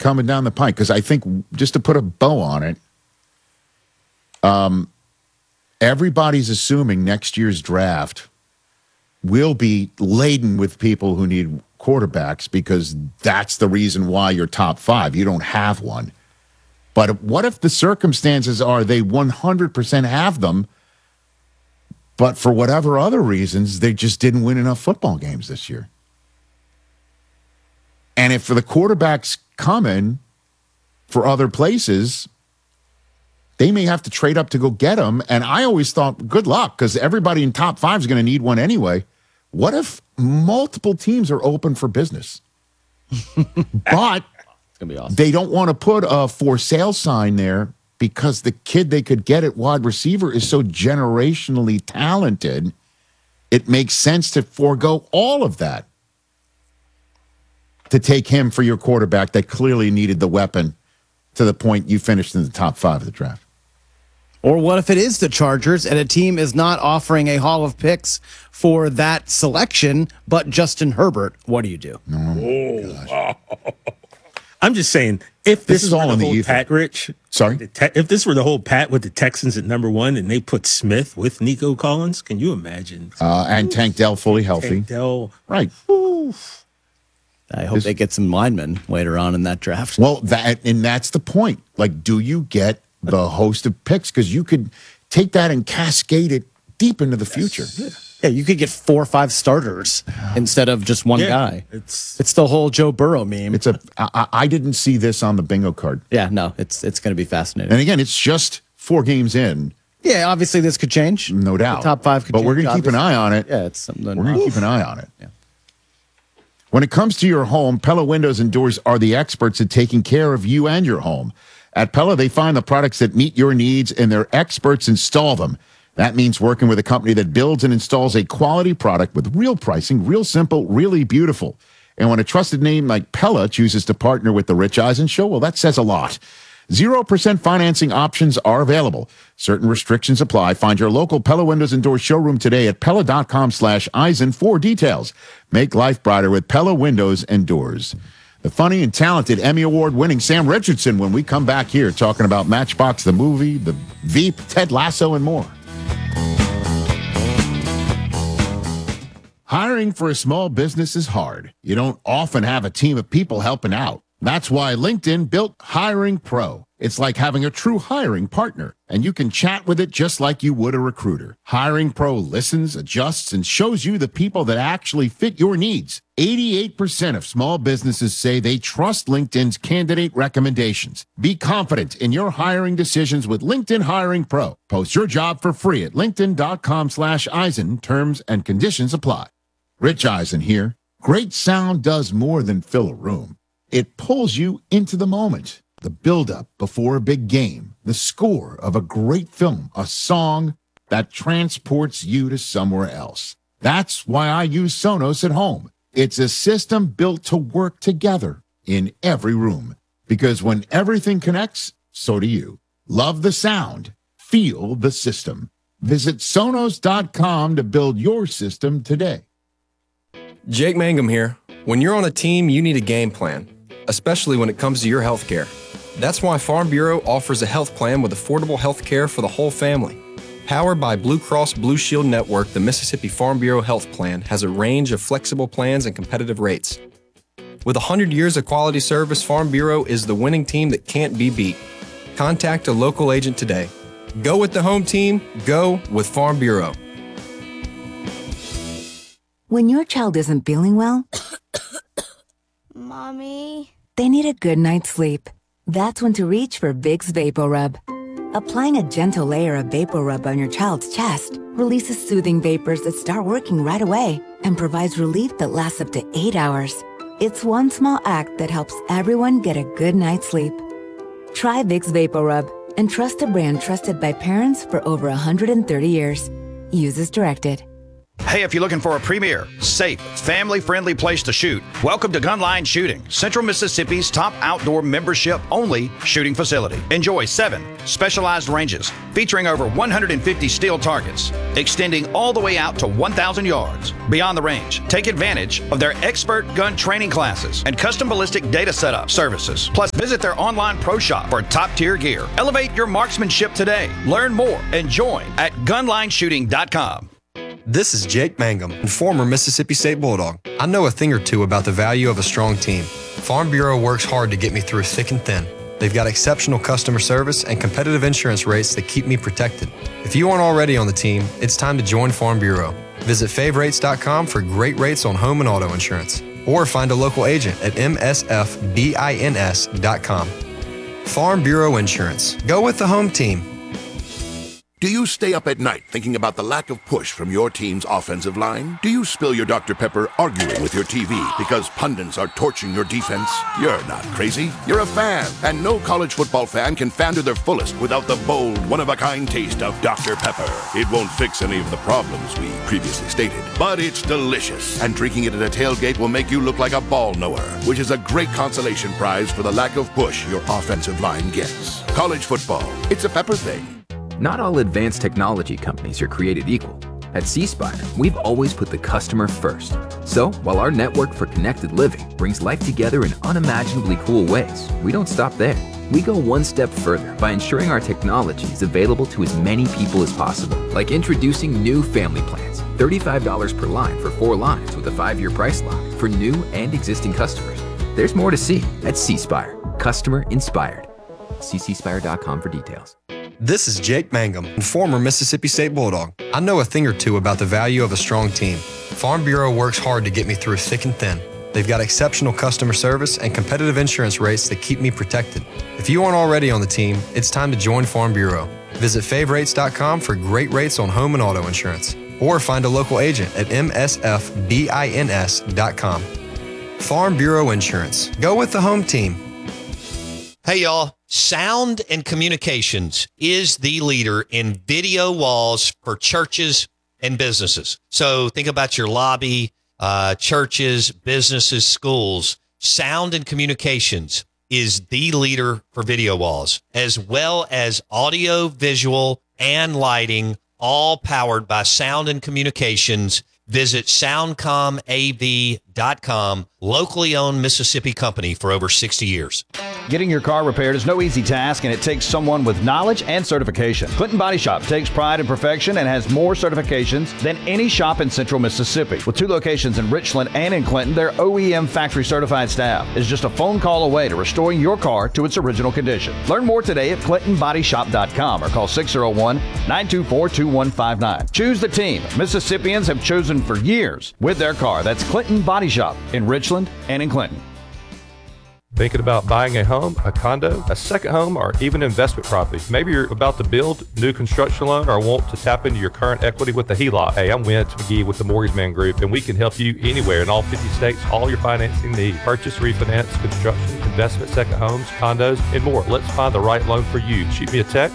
coming down the pike? Because I think, just to put a bow on it, everybody's assuming next year's draft will be laden with people who need quarterbacks because that's the reason why you're top 5. You don't have one. But what if the circumstances are they 100% have them, but for whatever other reasons, they just didn't win enough football games this year? And if the quarterbacks coming for other places, they may have to trade up to go get them. And I always thought, good luck, because everybody in top 5 is going to need one anyway. What if multiple teams are open for business? But Be awesome. They don't want to put a for sale sign there because the kid they could get at wide receiver is so generationally talented. It makes sense to forego all of that to take him for your quarterback that clearly needed the weapon to the point you finished in the top 5 of the draft. Or what if it is the Chargers and a team is not offering a haul of picks for that selection, but Justin Herbert? What do you do? I'm just saying, if this is all in the whole ether. Pat, Rich. Sorry? If this were the whole Pat with the Texans at number 1 and they put Smith with Nico Collins, can you imagine? And Tank Dell fully healthy. Tank Dell. Right. I hope they get some linemen later on in that draft. Well, that's the point. Like, do you get the host of picks? Because you could take that and cascade it deep into the future. Yeah, you could get 4 or 5 starters instead of just one guy. It's the whole Joe Burrow meme. I didn't see this on the bingo card. Yeah, no, it's going to be fascinating. And again, it's just 4 games in. Yeah, obviously this could change. No doubt. The top 5 could change. But we're going to keep an eye on it. Yeah, it's something. We're going to keep an eye on it. Yeah. When it comes to your home, Pella Windows and Doors are the experts at taking care of you and your home. At Pella, they find the products that meet your needs, and their experts install them. That means working with a company that builds and installs a quality product with real pricing, real simple, really beautiful. And when a trusted name like Pella chooses to partner with the Rich Eisen Show, well, that says a lot. 0% financing options are available. Certain restrictions apply. Find your local Pella Windows and Doors showroom today at Pella.com/Eisen for details. Make life brighter with Pella Windows and Doors. The funny and talented Emmy Award-winning Sam Richardson when we come back here talking about Matchbox, the movie, the Veep, Ted Lasso, and more. Hiring for a small business is hard. You don't often have a team of people helping out. That's why LinkedIn built Hiring Pro. It's like having a true hiring partner, and you can chat with it just like you would a recruiter. Hiring Pro listens, adjusts, and shows you the people that actually fit your needs. 88% of small businesses say they trust LinkedIn's candidate recommendations. Be confident in your hiring decisions with LinkedIn Hiring Pro. Post your job for free at linkedin.com/Eisen. Terms and conditions apply. Rich Eisen here. Great sound does more than fill a room. It pulls you into the moment, the build-up before a big game, the score of a great film, a song that transports you to somewhere else. That's why I use Sonos at home. It's a system built to work together in every room, because when everything connects, so do you. Love the sound. Feel the system. Visit Sonos.com to build your system today. Jake Mangum here. When you're on a team, you need a game plan, especially when it comes to your health care. That's why Farm Bureau offers a health plan with affordable health care for the whole family. Powered by Blue Cross Blue Shield Network, the Mississippi Farm Bureau Health Plan has a range of flexible plans and competitive rates. With 100 years of quality service, Farm Bureau is the winning team that can't be beat. Contact a local agent today. Go with the home team. Go with Farm Bureau. When your child isn't feeling well, Mommy? they need a good night's sleep. That's when to reach for Vicks VapoRub. Applying a gentle layer of VapoRub on your child's chest releases soothing vapors that start working right away and provides relief that lasts up to 8 hours. It's one small act that helps everyone get a good night's sleep. Try Vicks VapoRub and trust a brand trusted by parents for over 130 years. Use as directed. Hey, if you're looking for a premier, safe, family-friendly place to shoot, welcome to Gunline Shooting, Central Mississippi's top outdoor membership-only shooting facility. Enjoy 7 specialized ranges featuring over 150 steel targets, extending all the way out to 1,000 yards. Beyond the range, take advantage of their expert gun training classes and custom ballistic data setup services. Plus, visit their online pro shop for top-tier gear. Elevate your marksmanship today. Learn more and join at gunlineshooting.com. This is Jake Mangum, former Mississippi State Bulldog. I know a thing or two about the value of a strong team. Farm Bureau works hard to get me through thick and thin. They've got exceptional customer service and competitive insurance rates that keep me protected. If you aren't already on the team, it's time to join Farm Bureau. Visit favrates.com for great rates on home and auto insurance, or find a local agent at msfbins.com. Farm Bureau Insurance. Go with the home team. Do you stay up at night thinking about the lack of push from your team's offensive line? Do you spill your Dr. Pepper arguing with your TV because pundits are torching your defense? You're not crazy. You're a fan, and no college football fan can fan to their fullest without the bold, one-of-a-kind taste of Dr. Pepper. It won't fix any of the problems we previously stated, but it's delicious, and drinking it at a tailgate will make you look like a ball knower, which is a great consolation prize for the lack of push your offensive line gets. College football, it's a Pepper thing. Not all advanced technology companies are created equal. At C Spire, we've always put the customer first. So, while our network for connected living brings life together in unimaginably cool ways, we don't stop there. We go one step further by ensuring our technology is available to as many people as possible, like introducing new family plans, $35 per line for 4 lines with a 5-year price lock for new and existing customers. There's more to see at C Spire. Customer inspired. ccspire.com for details. This is Jake Mangum, former Mississippi State Bulldog. I know a thing or two about the value of a strong team. Farm Bureau works hard to get me through thick and thin. They've got exceptional customer service and competitive insurance rates that keep me protected. If you aren't already on the team, it's time to join Farm Bureau. Visit favrates.com for great rates on home and auto insurance, or find a local agent at msfbins.com. Farm Bureau Insurance. Go with the home team. Hey, y'all. Sound and Communications is the leader in video walls for churches and businesses. So think about your lobby, churches, businesses, schools. Sound and Communications is the leader for video walls, as well as audio, visual, and lighting, all powered by Sound and Communications. Visit soundcomav.com, locally owned Mississippi company for over 60 years. Getting your car repaired is no easy task, and it takes someone with knowledge and certification. Clinton Body Shop takes pride in perfection and has more certifications than any shop in Central Mississippi. With 2 locations in Richland and in Clinton, their OEM factory certified staff is just a phone call away to restoring your car to its original condition. Learn more today at ClintonBodyShop.com or call 601-924-2159. Choose the team Mississippians have chosen for years with their car. That's Clinton Body Shop in Richland and in Clinton. Thinking about buying a home, a condo, a second home, or even investment property? Maybe you're about to build new construction loan or want to tap into your current equity with a HELOC. Hey, I'm Wentz McGee with the Mortgage Man Group, and we can help you anywhere in all 50 states, all your financing needs. Purchase, refinance, construction, investment, second homes, condos, and more. Let's find the right loan for you. Shoot me a text,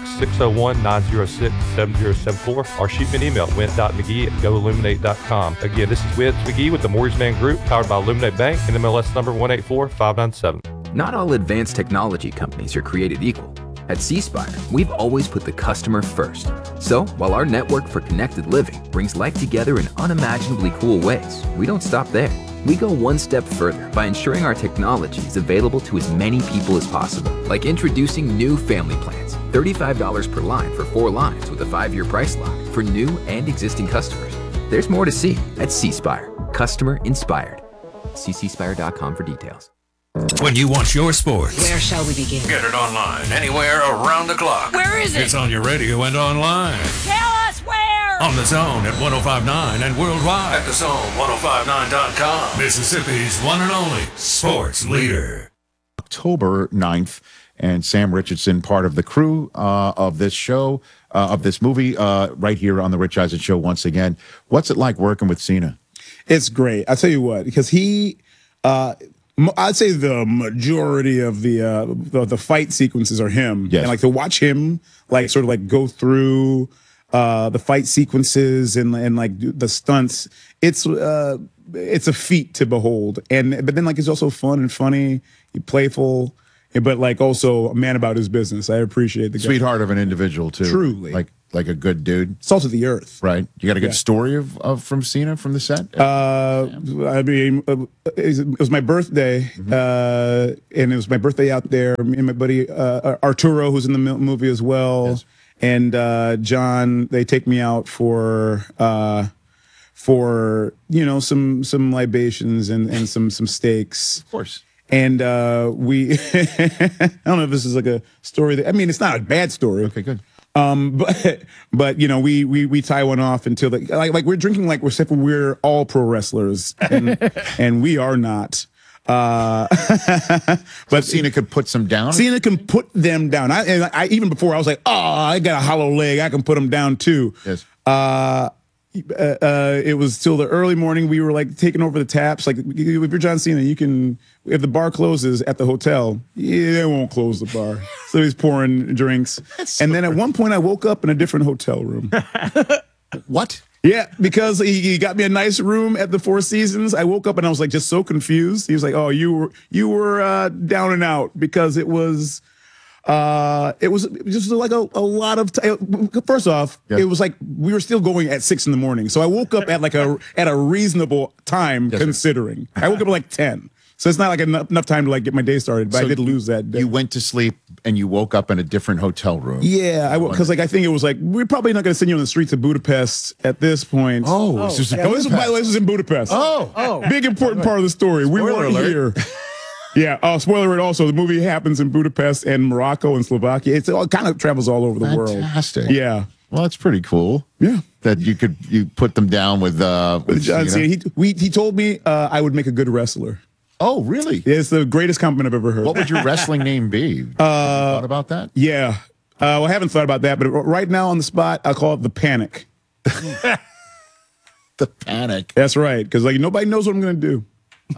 601-906-7074, or shoot me an email, went.mcgee@goilluminate.com. Again, this is Wentz McGee with the Mortgage Man Group, powered by Illuminate Bank, and MLS number 184597. Not all advanced technology companies are created equal. At C Spire, we've always put the customer first. So, while our network for connected living brings life together in unimaginably cool ways, we don't stop there. We go one step further by ensuring our technology is available to as many people as possible, like introducing new family plans, $35 per line for 4 lines with a 5-year price lock for new and existing customers. There's more to see at C Spire. Customer inspired. ccspire.com for details. When you want your sports, where shall we begin? Get it online, anywhere, around the clock. Where is it? It's on your radio and online. Tell us where! On The Zone at 105.9 and worldwide at thezone1059.com. Mississippi's one and only sports leader. October 9th, and Sam Richardson, part of the crew of this show, of this movie, right here on The Rich Eisen Show once again. What's it like working with Cena? It's great. I tell you what, because he... I'd say the majority of the fight sequences are him, yes. And like to watch him like sort of like go through the fight sequences and like the stunts. It's a feat to behold. But then like it's also fun and funny, playful, but like also a man about his business. I appreciate the guy. Sweetheart of an individual too. Truly. Like a good dude. Salt of the earth. Right. You got a good story of from Cena from the set? I mean, it was my birthday, and it was my birthday out there. Me and my buddy Arturo, who's in the movie as well, and John. They take me out for some libations and some steaks. Of course. And we, I don't know if this is like a story that, I mean, it's not a bad story. Okay, good. But we tie one off until like we're drinking like we're all pro wrestlers and we are not. But Cena could put some down. Cena can put them down. I even before I was like, oh, I got a hollow leg, I can put them down too. Yes. It was till the early morning. We were like taking over the taps. Like if you're John Cena, you can. If the bar closes at the hotel, they won't close the bar. So he's pouring drinks. And then at one point, I woke up in a different hotel room. What? Yeah, because he got me a nice room at the Four Seasons. I woke up and I was like just so confused. He was like, "Oh, you were down and out," because it was just like a lot of time. First off, It was like we were still going at 6 a.m. So I woke up at at a reasonable time considering. I woke up at like 10. So it's not like enough time to like get my day started, but I did lose that day. You went to sleep and you woke up in a different hotel room. Yeah, because like I think it was like we're probably not going to send you on the streets of Budapest at this point. This was in Budapest. By the way, this was in Budapest. Big important part of the story. We weren't here. Yeah. Spoiler alert. Also, the movie happens in Budapest and Morocco and Slovakia. It kind of travels all over the world. Fantastic. Yeah. Well, that's pretty cool. Yeah. That you put them down with John Cena. He told me I would make a good wrestler. Oh, really? Yeah, it's the greatest compliment I've ever heard. What would your wrestling name be? Thought about that? Yeah. Well, I haven't thought about that, but right now on the spot, I'll call it the Panic. The Panic. That's right, because like nobody knows what I'm going to do.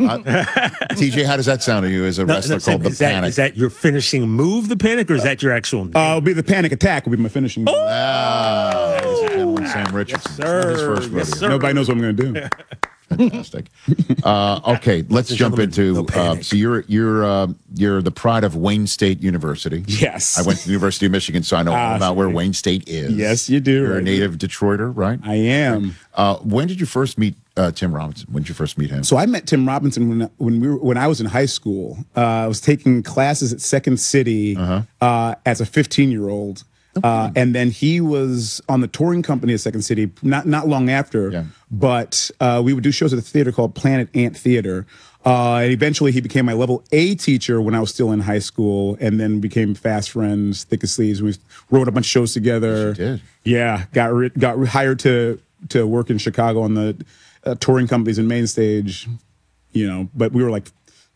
TJ, how does that sound to you as a wrestler called the Panic? Is that your finishing move, the Panic, or is that your actual name? It'll be the Panic Attack. Will be my finishing move. Ladies and gentlemen, Sam Richardson. Yes, sir. His first rodeo. Yes, sir. Nobody knows what I'm going to do. Fantastic. Okay, let's jump into. So you're the pride of Wayne State University. Yes, I went to the University of Michigan, so I know all about where Wayne State is. Yes, you do. You're a native Detroiter, right? I am. When did you first meet Tim Robinson? When did you first meet him? So I met Tim Robinson when I was in high school. I was taking classes at Second City as a 15-year-old. And then he was on the touring company at Second City not long after, but we would do shows at a theater called Planet Ant Theater. And eventually he became my level A teacher when I was still in high school, and then became fast friends, thick as sleeves. We wrote a bunch of shows together. Yes, you did. Yeah, got hired to work in Chicago on the touring companies and main stage, but we were like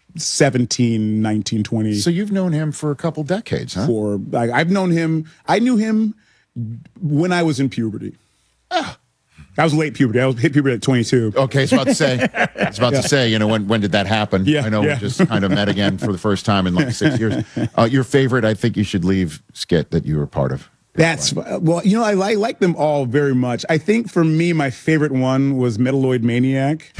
17, 19, 20. So you've known him for a couple decades, huh? I knew him when I was in puberty. I was late puberty. I hit puberty at 22. Okay, I was about to say, when did that happen? Yeah, I know we just kind of met again for the first time in like 6 years. Your favorite, I think you should leave skit that you were part of. I like them all very much. I think for me, my favorite one was Metalloid Maniac.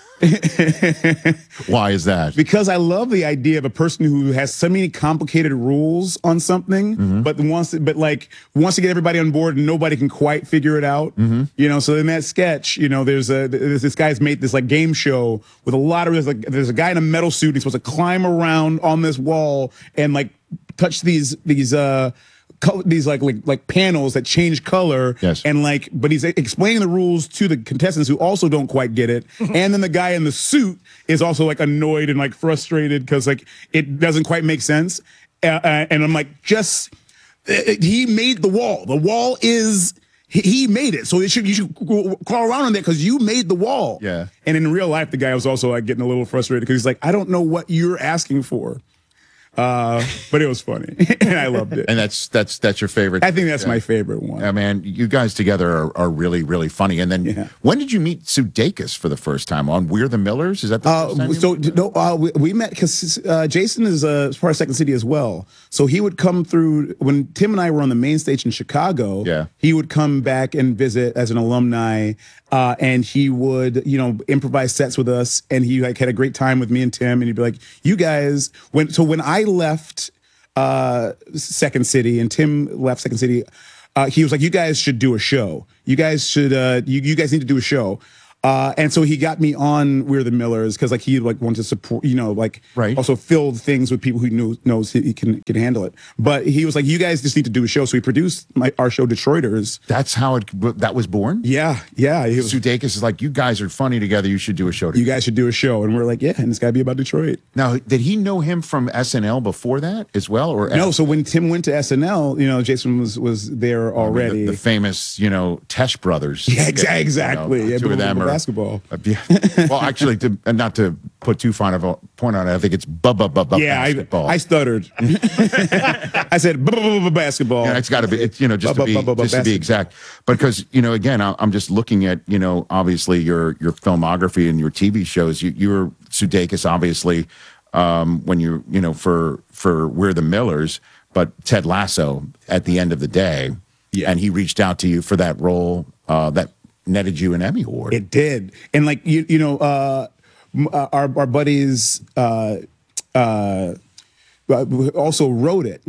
Why is that? Because I love the idea of a person who has so many complicated rules on something, but wants to get everybody on board and nobody can quite figure it out. So in that sketch, there's this guy's made this like game show with a lot of there's a guy in a metal suit. And he's supposed to climb around on this wall and like touch these like panels that change color, but he's explaining the rules to the contestants who also don't quite get it, and then the guy in the suit is also like annoyed and like frustrated because like it doesn't quite make sense, and I'm like, he made the wall. The wall is he made it, so you should crawl around on that because you made the wall. Yeah, and in real life, the guy was also like getting a little frustrated because he's like, I don't know what you're asking for. But it was funny, and I loved it. And that's your favorite. I think that's my favorite one. Man, you guys together are really, really funny. And then when did you meet Sudeikis for the first time? On We're the Millers? Is that the first time we met because Jason is part of Second City as well. So he would come through when Tim and I were on the main stage in Chicago. Yeah. He would come back and visit as an alumni, and he would, improvise sets with us. And he had a great time with me and Tim. And he'd be like, "You guys," when I left Second City and Tim left Second City, he was like, "You guys should do a show. You guys should. You guys need to do a show." And so he got me on We're the Millers because he wanted to support, also filled things with people who knows he can handle it. But he was like, "You guys just need to do a show." So he produced our show, Detroiters. That's how that was born? Yeah. Sudeikis is like, "You guys are funny together. You should do a show together." You guys should do a show. And we're like, "Yeah, and it's got to be about Detroit." Now, did he know him from SNL before that as well? Or no, so when Tim went to SNL, Jason was there already. The famous, Tesh brothers. Yeah, exactly. The two of them are basketball. Well, actually, not to put too fine of a point on it, I think it's basketball. I stuttered. I said basketball. Yeah, it's got to be. Just to be exact. Because again, I'm just looking at obviously your filmography and your TV shows. You're Sudeikis, obviously, when you for We're the Millers, but Ted Lasso at the end of the day, and he reached out to you for that role that netted you an Emmy Award. It did. And our buddies also wrote it,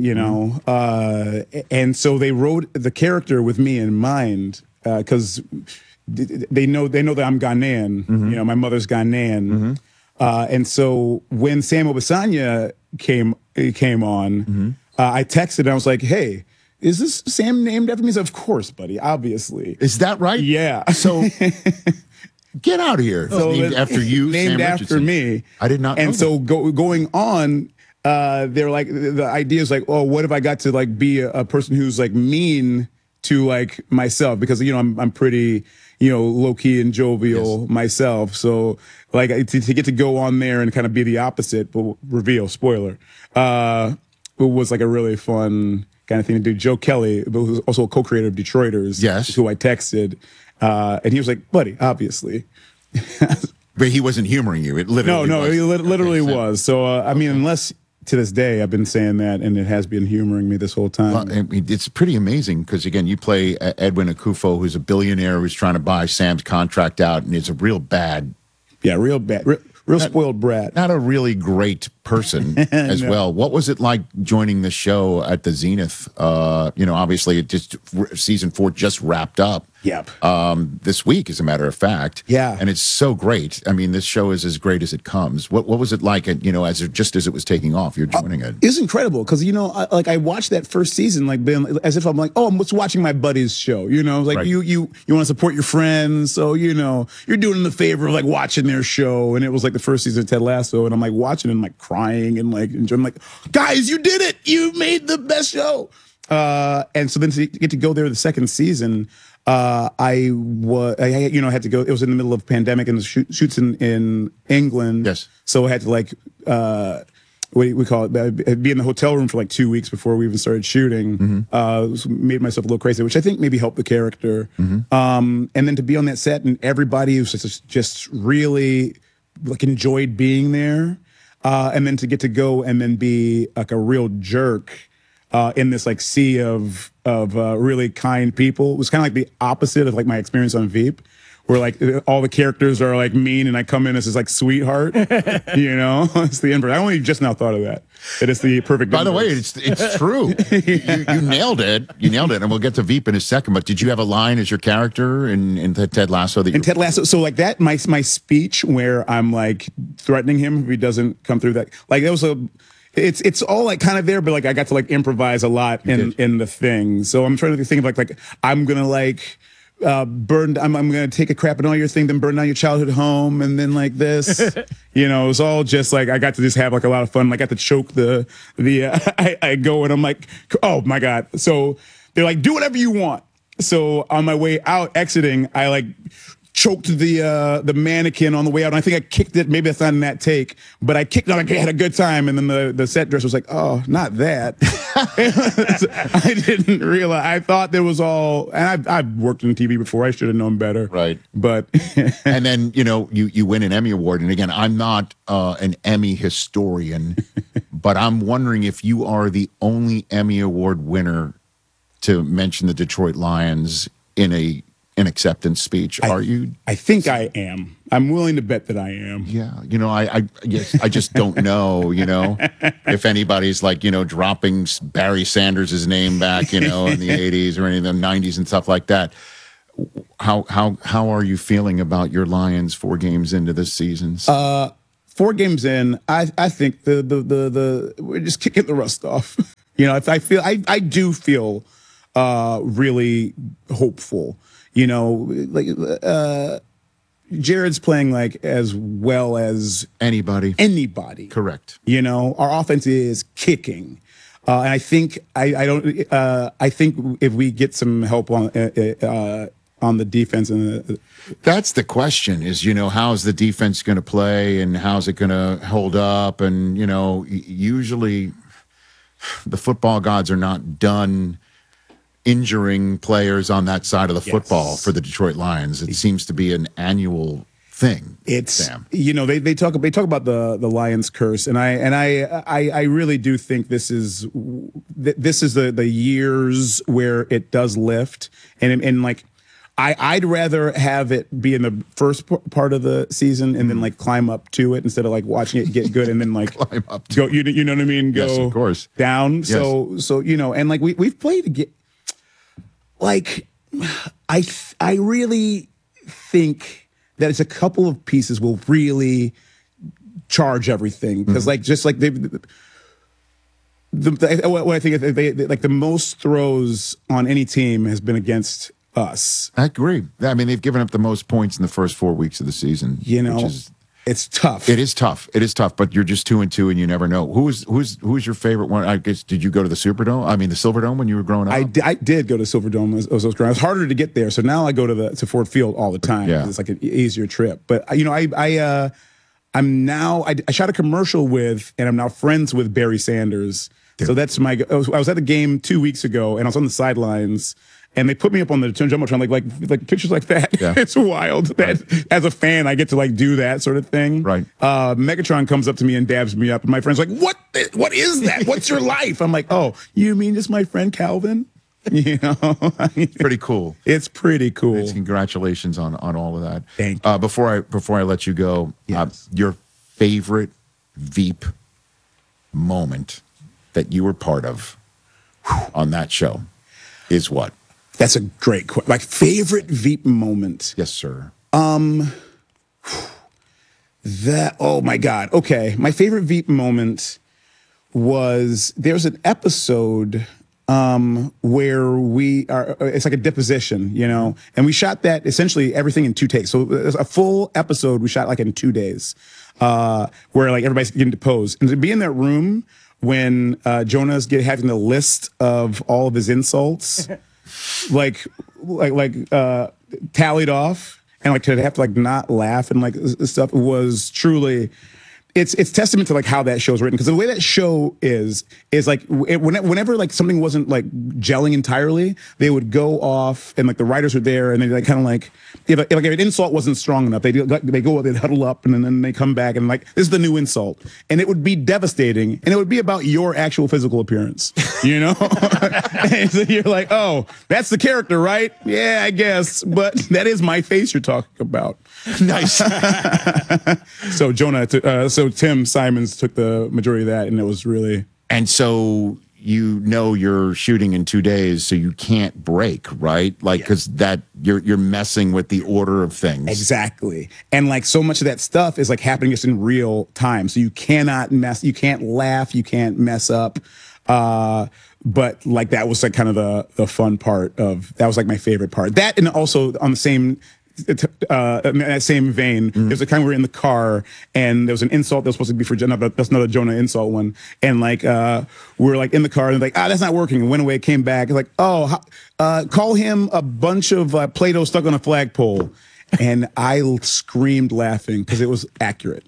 and so they wrote the character with me in mind because they know that I'm Ghanaian. Mm-hmm. My mother's Ghanaian. Mm-hmm. And so when Sam Obisanya came on, I texted and I was like, "Hey, is this Sam named after me?" He said, "Of course, buddy. Obviously." Is that right? Yeah. So get out of here. So named after you, named Sam after Richardson. me. I did not know And so going on, they're like, the idea is like, oh, what if I got to be a person who's mean to myself? Because I'm pretty low key and jovial myself. So to get to go on there and kind of be the opposite, but reveal spoiler, it was a really fun kind of thing to do. Joe Kelly, who was also a co-creator of Detroiters, who I texted, and he was like, "Buddy, obviously." But he wasn't humoring you. It literally no, was. he literally was. So unless to this day I've been saying that, and it has been humoring me this whole time. Well, it's pretty amazing because again, you play Edwin Akufo, who's a billionaire who's trying to buy Sam's contract out, and it's a real bad. Yeah, real bad. Real spoiled brat. Not a really great person as well. What was it like joining the show at the Zenith? Obviously, season 4 just wrapped up. Yep. This week, as a matter of fact. Yeah. And it's so great. I mean, this show is as great as it comes. What was it like? As it was taking off, you're joining it. It's incredible because I watched that first season as if I'm I'm just watching my buddy's show. Right. you want to support your friends, so you're doing them the favor of watching their show. And it was the first season of Ted Lasso, and I'm watching and crying and enjoying. Guys, you did it! You made the best show. And so then to get to go there the second season. I had to go. It was in the middle of a pandemic and the shoots in England. Yes. So I had to what do we call it? Be in the hotel room for 2 weeks before we even started shooting. Mm-hmm. Made myself a little crazy, which I think maybe helped the character. Mm-hmm. And then to be on that set and everybody was just really enjoyed being there. And then to get to go and then be a real jerk. In this sea of really kind people. It was kind of the opposite of my experience on Veep, where all the characters are mean and I come in as this sweetheart. It's the inverse. I only just now thought of that. It is the perfect. By the way, it's true. you nailed it. You nailed it. And we'll get to Veep in a second. But did you have a line as your character in Ted Lasso? Ted Lasso. So that my speech where I'm threatening him if he doesn't come through that. That was a. It's all kind of there, but I got to improvise a lot in the thing. So I'm trying to think of I'm gonna burn. I'm gonna take a crap in all your thing, then burn down your childhood home, and then this. It was all just I got to just have a lot of fun. I got to choke the. I go and I'm oh my god. So they're do whatever you want. So on my way out, exiting, I choked the mannequin on the way out. And I think I kicked it. Maybe that's not in that take, but I kicked it. Like I had a good time. And then the set dresser was like, "Oh, not that." I didn't realize. I thought there was all. And I've worked in TV before. I should have known better. Right. But and then you win an Emmy Award. And again, I'm not an Emmy historian, but I'm wondering if you are the only Emmy Award winner to mention the Detroit Lions in an acceptance speech. Are you? I think I am. I'm willing to bet that I am. Yeah. I just don't know, if anybody's like, dropping Barry Sanders' name back, in the 80s or any of the 90s and stuff like that. How are you feeling about your Lions 4 games into this season? 4 games in, I think the we're just kicking the rust off. I do feel really hopeful. Jared's playing like as well as anybody. Correct. Our offense is kicking. And I think I think if we get some help on the defense and that's the question is, how's the defense going to play and how's it going to hold up? And, usually the football gods are not done injuring players on that side of the football for the Detroit Lions. It seems to be an annual thing. It's Sam. They talk about the Lions curse, and I really do think this is the years where it does lift, and like I'd rather have it be in the first part of the season and then like climb up to it instead of like watching it get good and then like climb up to go. You know what I mean? Go yes, of course. Down. Yes. So and like we've played. Like, I really think that it's a couple of pieces will really charge everything because, like, just like what I think they like the most throws on any team has been against us. I agree. I mean, they've given up the most points in the first 4 weeks of the season. It's tough. It is tough. But you're just 2-2, and you never know. Who's your favorite one? I guess did you go to the Superdome? I mean, the Silverdome when you were growing up. I did go to Silverdome as I was growing up. It was harder to get there, so now I go to Ford Field all the time. Yeah. It's like an easier trip. But I shot a commercial with, and I'm now friends with Barry Sanders. So that's I was at the game 2 weeks ago, and I was on the sidelines. And they put me up on the Jumbotron, like pictures like that. Yeah. It's wild that as a fan, I get to like do that sort of thing. Right. Megatron comes up to me and dabs me up. And my friend's like, what is that? What's your life? I'm like, oh, you mean just my friend Calvin? Pretty cool. It's pretty cool. Congratulations on all of that. Thank you. Before I let you go, your favorite Veep moment that you were part of on that show is what? That's a great question. My favorite Veep moment. Yes, sir. Oh my God. Okay. My favorite Veep moment was there's an episode where it's like a deposition, and we shot that essentially everything in 2 takes. So a full episode we shot like in 2 days, where like everybody's getting deposed. And to be in that room when Jonah's having the list of all of his insults, like tallied off, and like to have to like not laugh and like stuff was truly. It's testament to like how that show's written, because the way that show is like whenever like something wasn't like gelling entirely, they would go off and like the writers were there and they like kind of like if an insult wasn't strong enough, they'd huddle up and then they come back and like this is the new insult, and it would be devastating, and it would be about your actual physical appearance, and so you're like, oh, that's the character, right? Yeah, I guess, but that is my face you're talking about. Nice. So so Tim Simons took the majority of that, and it was really. And so you're shooting in 2 days, so you can't break, right? Like because that you're messing with the order of things. Exactly, and like so much of that stuff is like happening just in real time, so you cannot mess, you can't laugh, you can't mess up. But like that was like kind of the fun part of that was like my favorite part. That, and also on the same. In that same vein, there's a time we were in the car and there was an insult that was supposed to be for Jonah. That's another Jonah insult one. And like we were like in the car and like, that's not working. And went away, came back. Like, call him a bunch of Play-Doh stuck on a flagpole. And I screamed laughing because it was accurate.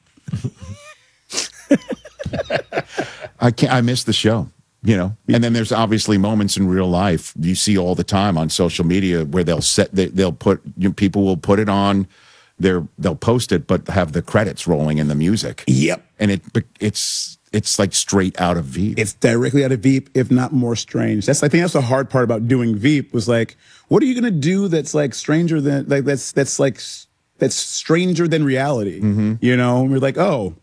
I miss the show, you know. And then there's obviously moments in real life you see all the time on social media where they'll put, people will put it on they'll post it but have the credits rolling in the music. Yep. And it's like straight out of Veep. It's directly out of Veep, if not more strange. I think that's the hard part about doing Veep was like, what are you gonna do that's like stranger than like that's stranger than reality? You know, and we're like,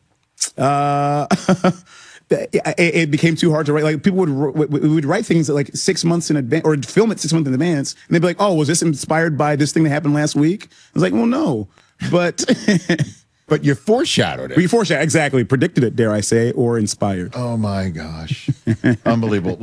it became too hard to write. Like people would write things like 6 months in advance or film it 6 months in advance, and they'd be like, "Oh, was this inspired by this thing that happened last week?" I was like, "Well, no, but but you foreshadowed it. We foreshadowed exactly, predicted it, dare I say, or inspired." Oh my gosh, unbelievable.